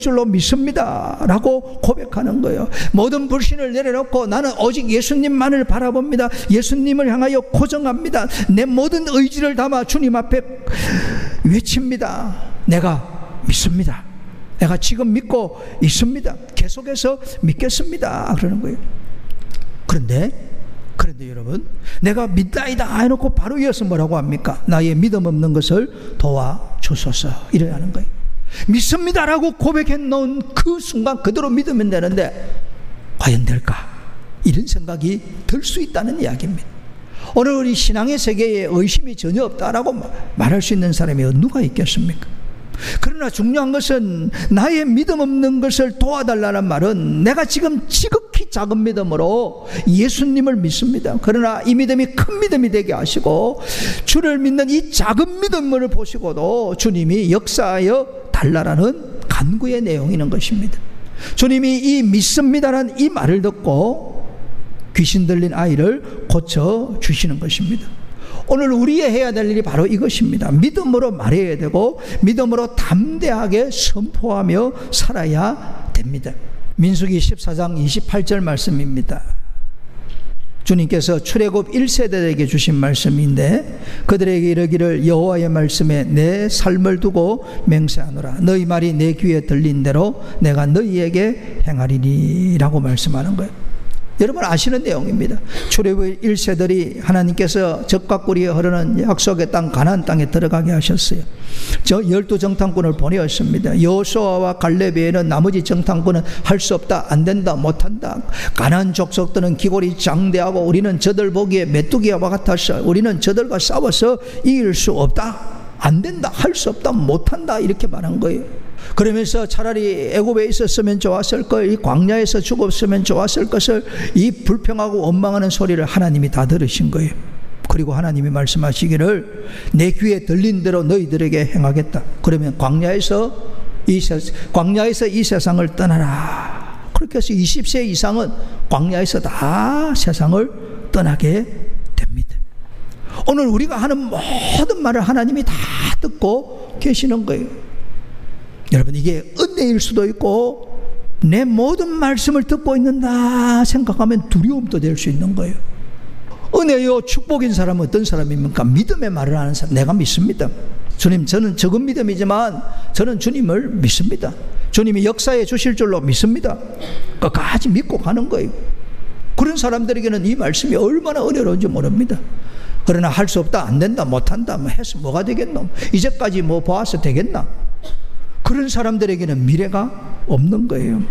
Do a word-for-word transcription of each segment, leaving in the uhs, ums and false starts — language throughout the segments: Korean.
줄로 믿습니다 라고 고백하는 거예요. 모든 불신을 내려놓고 나는 오직 예수님만을 바라봅니다. 예수님을 향하여 고정합니다. 내 모든 의지를 담아 주님 앞에 외칩니다. 내가 믿습니다. 내가 지금 믿고 있습니다. 계속해서 믿겠습니다 그러는 거예요. 그런데 그런데 여러분, 내가 믿다이다 해놓고 바로 이어서 뭐라고 합니까? 나의 믿음 없는 것을 도와주소서 이래야 하는 거예요. 믿습니다라고 고백해 놓은 그 순간 그대로 믿으면 되는데 과연 될까? 이런 생각이 들 수 있다는 이야기입니다. 오늘 우리 신앙의 세계에 의심이 전혀 없다라고 말할 수 있는 사람이 누가 있겠습니까? 그러나 중요한 것은 나의 믿음 없는 것을 도와달라는 말은 내가 지금 지극히 작은 믿음으로 예수님을 믿습니다. 그러나 이 믿음이 큰 믿음이 되게 하시고 주를 믿는 이 작은 믿음을 보시고도 주님이 역사하여 달라라는 간구의 내용이 있는 것입니다. 주님이 이 믿습니다라는 이 말을 듣고 귀신 들린 아이를 고쳐주시는 것입니다. 오늘 우리의 해야 될 일이 바로 이것입니다. 믿음으로 말해야 되고 믿음으로 담대하게 선포하며 살아야 됩니다. 민수기 십사 장 이십팔 절 말씀입니다. 주님께서 출애굽 일 세대에게 주신 말씀인데 그들에게 이르기를 여호와의 말씀에 내 삶을 두고 맹세하노라. 너희 말이 내 귀에 들린 대로 내가 너희에게 행하리니 라고 말씀하는 거예요. 여러분 아시는 내용입니다. 출애굽 일 세들이 하나님께서 적과 꿀이 흐르는 약속의 땅 가나안 땅에 들어가게 하셨어요. 저 열두 정탐꾼을 보내었습니다. 여호수아와 갈렙 외에는 나머지 정탐꾼은 할 수 없다, 안 된다, 못한다. 가나안 족속들은 기골이 장대하고 우리는 저들 보기에 메뚜기와 같아서 우리는 저들과 싸워서 이길 수 없다, 안 된다, 할 수 없다, 못한다 이렇게 말한 거예요. 그러면서 차라리 애굽에 있었으면 좋았을 걸, 이 광야에서 죽었으면 좋았을 것을 이 불평하고 원망하는 소리를 하나님이 다 들으신 거예요. 그리고 하나님이 말씀하시기를 내 귀에 들린 대로 너희들에게 행하겠다. 그러면 광야에서 이, 세, 광야에서 이 세상을 떠나라. 그렇게 해서 이십 세 이상은 광야에서 다 세상을 떠나게 됩니다. 오늘 우리가 하는 모든 말을 하나님이 다 듣고 계시는 거예요. 여러분 이게 은혜일 수도 있고 내 모든 말씀을 듣고 있는다 생각하면 두려움도 될 수 있는 거예요. 은혜요 축복인 사람은 어떤 사람입니까? 믿음의 말을 하는 사람. 내가 믿습니다. 주님, 저는 적은 믿음이지만 저는 주님을 믿습니다. 주님이 역사해 주실 줄로 믿습니다. 끝까지 믿고 가는 거예요. 그런 사람들에게는 이 말씀이 얼마나 은혜로운지 모릅니다. 그러나 할 수 없다, 안 된다, 못한다, 뭐 해서 뭐가 되겠노? 이제까지 뭐 보아서 되겠나? 그런 사람들에게는 미래가 없는 거예요.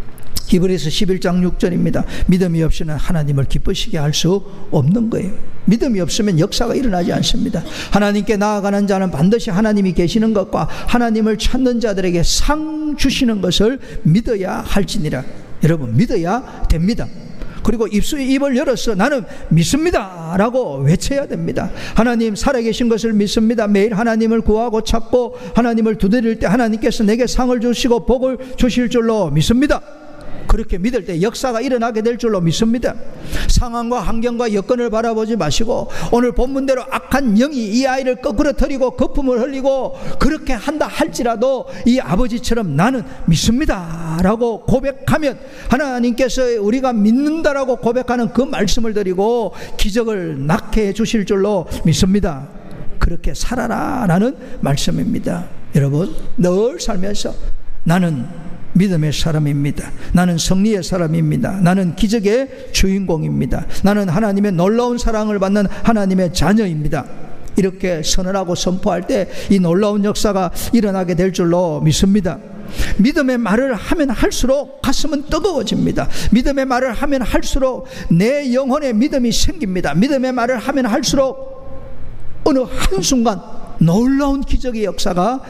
히브리서 십일 장 육 절입니다. 믿음이 없이는 하나님을 기쁘시게 할 수 없는 거예요. 믿음이 없으면 역사가 일어나지 않습니다. 하나님께 나아가는 자는 반드시 하나님이 계시는 것과 하나님을 찾는 자들에게 상 주시는 것을 믿어야 할지니라. 여러분 믿어야 됩니다. 그리고 입술에 입을 열어서 나는 믿습니다 라고 외쳐야 됩니다. 하나님 살아계신 것을 믿습니다. 매일 하나님을 구하고 찾고 하나님을 두드릴 때 하나님께서 내게 상을 주시고 복을 주실 줄로 믿습니다. 그렇게 믿을 때 역사가 일어나게 될 줄로 믿습니다. 상황과 환경과 여건을 바라보지 마시고 오늘 본문대로 악한 영이 이 아이를 거꾸러뜨리고 거품을 흘리고 그렇게 한다 할지라도 이 아버지처럼 나는 믿습니다 라고 고백하면 하나님께서 우리가 믿는다라고 고백하는 그 말씀을 드리고 기적을 낳게 해 주실 줄로 믿습니다. 그렇게 살아라 라는 말씀입니다. 여러분 늘 살면서 나는 믿음의 사람입니다. 나는 승리의 사람입니다. 나는 기적의 주인공입니다. 나는 하나님의 놀라운 사랑을 받는 하나님의 자녀입니다. 이렇게 선언하고 선포할 때 이 놀라운 역사가 일어나게 될 줄로 믿습니다. 믿음의 말을 하면 할수록 가슴은 뜨거워집니다. 믿음의 말을 하면 할수록 내 영혼에 믿음이 생깁니다. 믿음의 말을 하면 할수록 어느 한순간 놀라운 기적의 역사가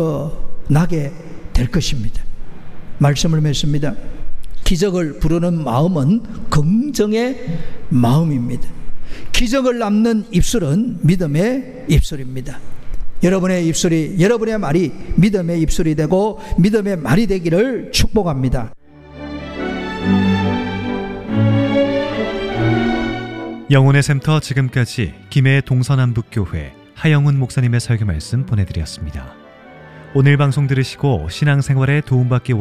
일어나게 될 것입니다. 말씀을 맺습니다. 기적을 부르는 마음은 긍정의 마음입니다. 기적을 남는 입술은 믿음의 입술입니다. 여러분의 입술이, 여러분의 말이 믿음의 입술이 되고 믿음의 말이 되기를 축복합니다. 영혼의 샘터 지금까지 김해의 동서남북교회 하영훈 목사님의 설교 말씀 보내드렸습니다. 오늘 방송 들으시고 신앙생활에 도움받기